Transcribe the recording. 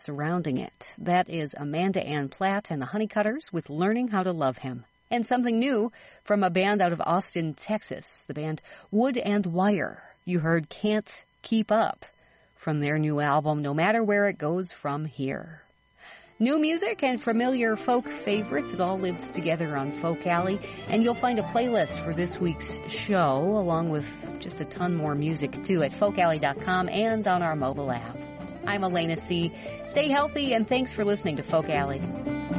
surrounding it. That is Amanda Ann Platt and the Honeycutters with Learning How to Love Him. And something new from a band out of Austin, Texas, the band Wood and Wire. You heard Can't Keep Up from their new album, No Matter Where It Goes From Here. New music and familiar folk favorites, it all lives together on Folk Alley, and you'll find a playlist for this week's show, along with just a ton more music, too, at folkalley.com and on our mobile app. I'm Elena C. Stay healthy, and thanks for listening to Folk Alley.